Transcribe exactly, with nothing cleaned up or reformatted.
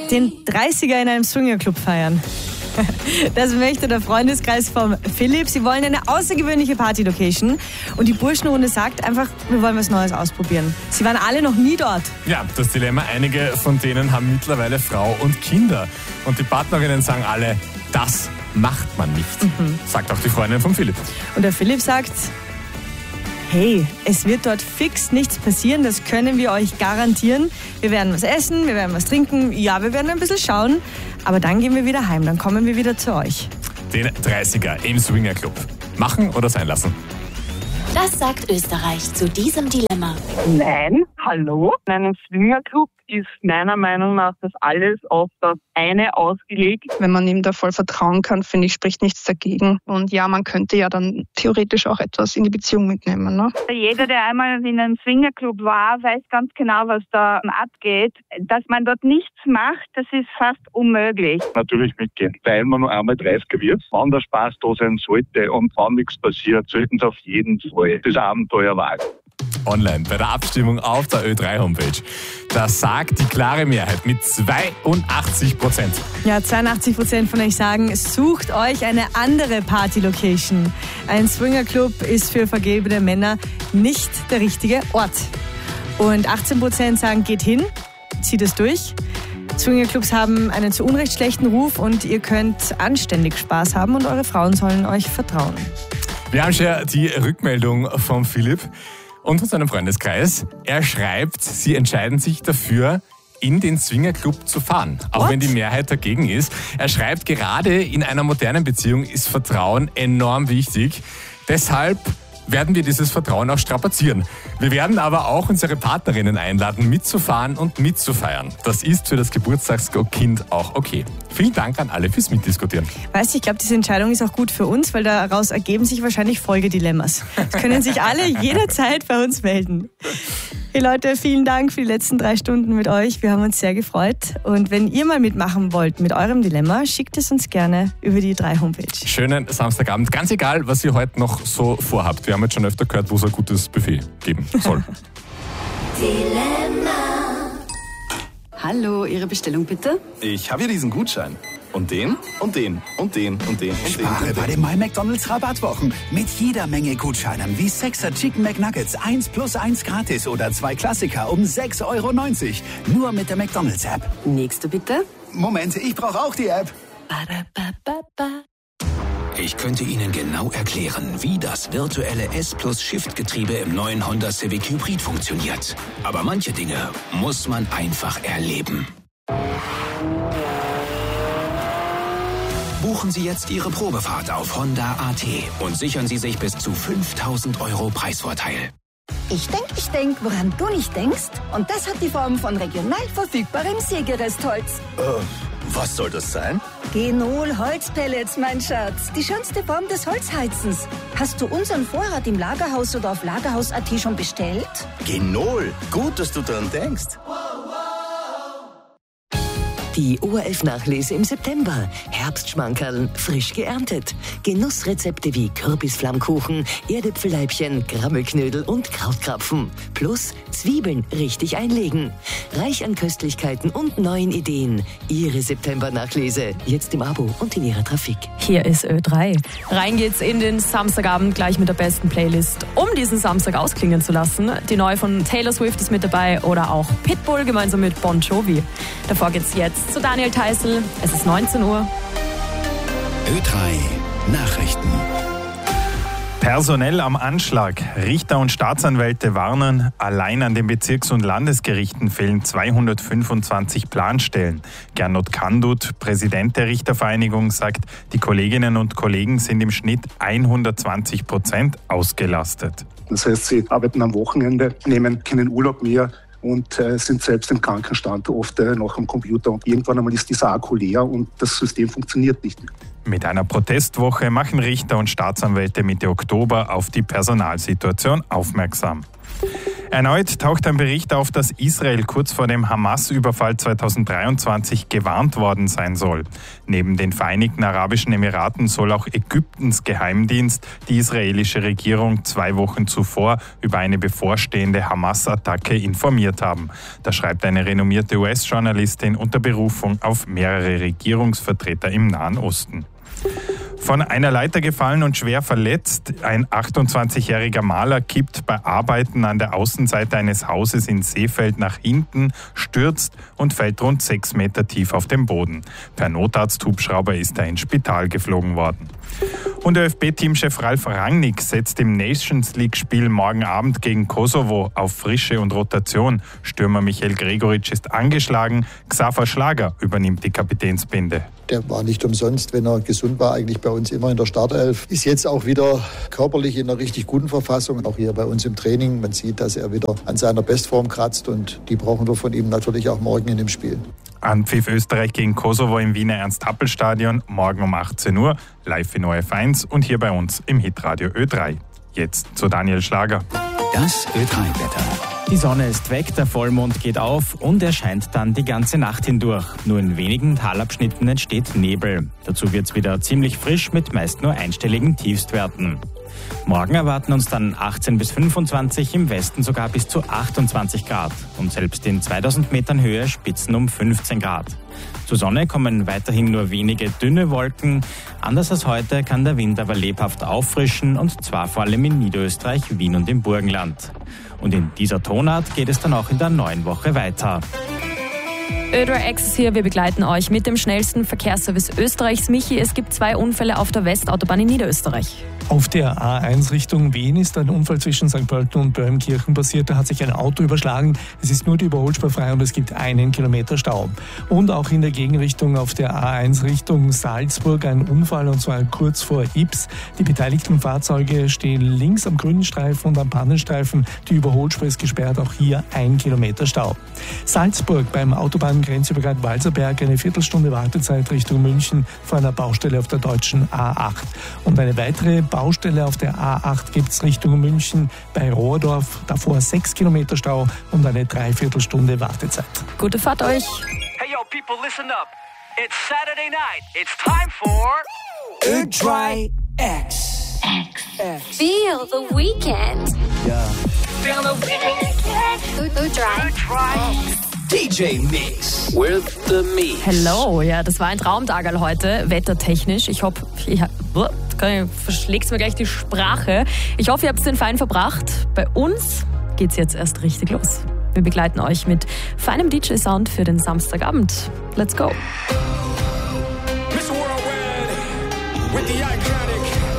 Den dreißiger in einem Swingerclub feiern. Das möchte der Freundeskreis vom Philipp. Sie wollen eine außergewöhnliche Party-Location. Und die Burschenrunde sagt einfach, wir wollen was Neues ausprobieren. Sie waren alle noch nie dort. Ja, das Dilemma, einige von denen haben mittlerweile Frau und Kinder. Und die Partnerinnen sagen alle, das macht man nicht. Mhm. Sagt auch die Freundin von Philipp. Und der Philipp sagt, hey, es wird dort fix nichts passieren, das können wir euch garantieren. Wir werden was essen, wir werden was trinken, ja, wir werden ein bisschen schauen, aber dann gehen wir wieder heim, dann kommen wir wieder zu euch. Den dreißiger im Swingerclub. Machen oder sein lassen? Das sagt Österreich zu diesem Dilemma. Nein, hallo. In einem Swingerclub ist meiner Meinung nach das alles auf das eine ausgelegt. Wenn man ihm da voll vertrauen kann, finde ich, spricht nichts dagegen. Und ja, man könnte ja dann theoretisch auch etwas in die Beziehung mitnehmen. Ne? Jeder, der einmal in einem Swingerclub war, weiß ganz genau, was da abgeht. Dass man dort nichts macht, das ist fast unmöglich. Natürlich mitgehen, weil man nur einmal dreißiger wird. Wenn der Spaß da sein sollte und wenn nichts passiert, sollten sie auf jeden Fall das Abenteuer wagen. Online bei der Abstimmung auf der Ö drei Homepage. Das sagt die klare Mehrheit mit zweiundachtzig Prozent. Ja, zweiundachtzig Prozent von euch sagen, sucht euch eine andere Party-Location. Ein Swingerclub ist für vergebene Männer nicht der richtige Ort. Und achtzehn Prozent sagen, geht hin, zieht es durch. Swingerclubs haben einen zu Unrecht schlechten Ruf und ihr könnt anständig Spaß haben und eure Frauen sollen euch vertrauen. Wir haben schon die Rückmeldung von Philipp und von seinem Freundeskreis. Er schreibt, sie entscheiden sich dafür, in den Swingerclub zu fahren, auch What? wenn die Mehrheit dagegen ist. Er schreibt, gerade in einer modernen Beziehung ist Vertrauen enorm wichtig. Deshalb werden wir dieses Vertrauen auch strapazieren. Wir werden aber auch unsere Partnerinnen einladen, mitzufahren und mitzufeiern. Das ist für das Geburtstagskind auch okay. Vielen Dank an alle fürs Mitdiskutieren. Weißt du, ich glaube, diese Entscheidung ist auch gut für uns, weil daraus ergeben sich wahrscheinlich Folgedilemmas. Es können sich alle jederzeit bei uns melden. Hey Leute, vielen Dank für die letzten drei Stunden mit euch. Wir haben uns sehr gefreut. Und wenn ihr mal mitmachen wollt mit eurem Dilemma, schickt es uns gerne über die drei Homepage. Schönen Samstagabend. Ganz egal, was ihr heute noch so vorhabt. Wir haben jetzt schon öfter gehört, wo es ein gutes Buffet geben soll. Dilemma. Hallo, Ihre Bestellung bitte? Ich habe hier diesen Gutschein. Und den, und den, und den, und den, und den. Spare bei den My McDonald's Rabattwochen. Mit jeder Menge Gutscheinen wie sechser Chicken McNuggets, eins plus eins gratis oder zwei Klassiker um sechs Euro neunzig. Nur mit der McDonald's App. Nächste bitte. Moment, ich brauche auch die App. Ich könnte Ihnen genau erklären, wie das virtuelle S-Plus-Shift-Getriebe im neuen Honda Civic Hybrid funktioniert. Aber manche Dinge muss man einfach erleben. Buchen Sie jetzt Ihre Probefahrt auf Honda A T und sichern Sie sich bis zu fünftausend Euro Preisvorteil. Ich denk, ich denk, woran du nicht denkst. Und das hat die Form von regional verfügbarem Sägerestholz. Äh, was soll das sein? Genol Holzpellets, mein Schatz. Die schönste Form des Holzheizens. Hast du unseren Vorrat im Lagerhaus oder auf lagerhaus punkt at schon bestellt? Genol, gut, dass du daran denkst. Die O R F-Nachlese im September. Herbstschmankerln, frisch geerntet. Genussrezepte wie Kürbisflammkuchen, Erdäpfelleibchen, Grammelknödel und Krautkrapfen. Plus Zwiebeln richtig einlegen. Reich an Köstlichkeiten und neuen Ideen. Ihre September-Nachlese. Jetzt im Abo und in Ihrer Trafik. Hier ist Ö drei. Rein geht's in den Samstagabend gleich mit der besten Playlist, um diesen Samstag ausklingen zu lassen. Die neue von Taylor Swift ist mit dabei oder auch Pitbull gemeinsam mit Bon Jovi. Davor geht's jetzt zu Daniel Theißl. Es ist neunzehn Uhr. Ö drei Nachrichten. Personell am Anschlag. Richter und Staatsanwälte warnen, allein an den Bezirks- und Landesgerichten fehlen zweihundertfünfundzwanzig Planstellen. Gernot Kandut, Präsident der Richtervereinigung, sagt, die Kolleginnen und Kollegen sind im Schnitt hundertzwanzig Prozent ausgelastet. Das heißt, sie arbeiten am Wochenende, nehmen keinen Urlaub mehr und äh, sind selbst im Krankenstand oft äh, noch am Computer. Und irgendwann einmal ist dieser Akku leer und das System funktioniert nicht mehr. Mit einer Protestwoche machen Richter und Staatsanwälte Mitte Oktober auf die Personalsituation aufmerksam. Erneut taucht ein Bericht auf, dass Israel kurz vor dem Hamas-Überfall zweitausenddreiundzwanzig gewarnt worden sein soll. Neben den Vereinigten Arabischen Emiraten soll auch Ägyptens Geheimdienst die israelische Regierung zwei Wochen zuvor über eine bevorstehende Hamas-Attacke informiert haben. Das schreibt eine renommierte U S-Journalistin unter Berufung auf mehrere Regierungsvertreter im Nahen Osten. Von einer Leiter gefallen und schwer verletzt. Ein achtundzwanzigjähriger Maler kippt bei Arbeiten an der Außenseite eines Hauses in Seefeld nach hinten, stürzt und fällt rund sechs Meter tief auf den Boden. Per Notarzt-Hubschrauber ist er ins Spital geflogen worden. Und ÖFB-Teamchef Ralf Rangnick setzt im Nations-League-Spiel morgen Abend gegen Kosovo auf Frische und Rotation. Stürmer Michael Gregoritsch ist angeschlagen, Xaver Schlager übernimmt die Kapitänsbinde. Der war nicht umsonst, wenn er gesund war, eigentlich bei uns immer in der Startelf. Ist jetzt auch wieder körperlich in einer richtig guten Verfassung, auch hier bei uns im Training. Man sieht, dass er wieder an seiner Bestform kratzt und die brauchen wir von ihm natürlich auch morgen in dem Spiel. Anpfiff Österreich gegen Kosovo im Wiener Ernst-Happel-Stadion, morgen um achtzehn Uhr, live in O R F eins und hier bei uns im Hitradio Ö drei. Jetzt zu Daniel Schlager. Das Ö drei Wetter. Die Sonne ist weg, der Vollmond geht auf und er scheint dann die ganze Nacht hindurch. Nur in wenigen Talabschnitten entsteht Nebel. Dazu wird es wieder ziemlich frisch mit meist nur einstelligen Tiefstwerten. Morgen erwarten uns dann achtzehn bis fünfundzwanzig, im Westen sogar bis zu achtundzwanzig Grad. Und selbst in zweitausend Metern Höhe Spitzen um fünfzehn Grad. Zur Sonne kommen weiterhin nur wenige dünne Wolken. Anders als heute kann der Wind aber lebhaft auffrischen und zwar vor allem in Niederösterreich, Wien und im Burgenland. Und in dieser Tonart geht es dann auch in der neuen Woche weiter. Ö drei X ist hier, wir begleiten euch mit dem schnellsten Verkehrsservice Österreichs. Michi, es gibt zwei Unfälle auf der Westautobahn in Niederösterreich. Auf der A eins Richtung Wien ist ein Unfall zwischen Sankt Pölten und Böhmkirchen passiert. Da hat sich ein Auto überschlagen. Es ist nur die Überholspur frei und es gibt einen Kilometer Stau. Und auch in der Gegenrichtung auf der A eins Richtung Salzburg ein Unfall und zwar kurz vor Ips. Die beteiligten Fahrzeuge stehen links am grünen Streifen und am Pannenstreifen. Die Überholspur ist gesperrt, auch hier ein Kilometer Stau. Salzburg beim Autobahngrenzübergang Walserberg eine Viertelstunde Wartezeit Richtung München vor einer Baustelle auf der deutschen A acht. Und eine weitere Baustelle auf der A acht gibt es Richtung München bei Rohrdorf. Davor sechs Kilometer Stau und eine Dreiviertelstunde Wartezeit. Gute Fahrt euch. Hey yo people, listen up. It's Saturday night. It's time for Ö drei X. X. Feel the weekend. Yeah. Feel the weekend. Ö drei X. D J Mix with the Mix. Hello, ja, das war ein Traumtag heute, wettertechnisch. Ich hoffe, ja, verschlägt mir gleich die Sprache. Ich hoffe, ihr habt den Fein verbracht. Bei uns geht's jetzt erst richtig los. Wir begleiten euch mit feinem D J-Sound für den Samstagabend. Let's go. Miss Worldwide with the iconic